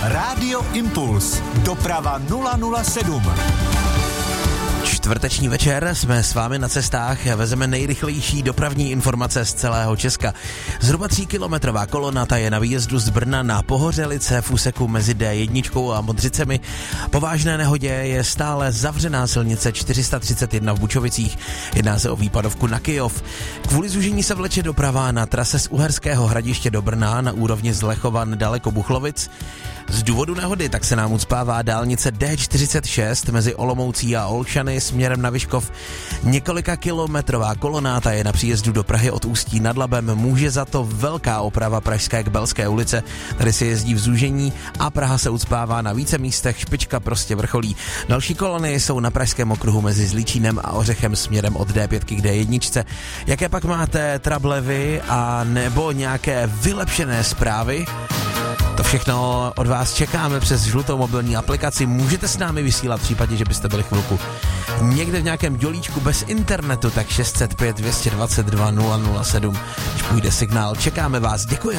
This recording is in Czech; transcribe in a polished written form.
Rádio Impuls. Doprava 007. Čtvrteční večer jsme s vámi na cestách a vezeme nejrychlejší dopravní informace z celého Česka. Zhruba 3kilometrová kolona ta je na výjezdu z Brna na Pohořelice v úseku mezi D1 a Modřicemi. Po vážné nehodě je stále zavřená silnice 431 v Bučovicích. Jedná se o výpadovku na Kyjov. Kvůli zúžení se vleče doprava na trase z Uherského Hradiště do Brna na úrovni Zlechova nedaleko Buchlovic. Z důvodu nehody tak se nám ucpává dálnice D46 mezi Olomoucí a Olšany směrem na Vyškov. Několika kilometrová kolonáta je na příjezdu do Prahy od Ústí nad Labem. Může za to velká oprava Pražské k Belské ulice. Tady se jezdí v zúžení a Praha se ucpává na více místech, špička prostě vrcholí. Další kolony jsou na Pražském okruhu mezi Zlíčínem a Ořechem směrem od D5 k D1. Jaké pak máte trable vy a nebo nějaké vylepšené zprávy? To všechno od vás čekáme přes žlutou mobilní aplikaci. Můžete s námi vysílat v případě, že byste byli chvilku někde v nějakém dělíčku bez internetu, tak 605 222 007. Když půjde signál, čekáme vás. Děkujeme.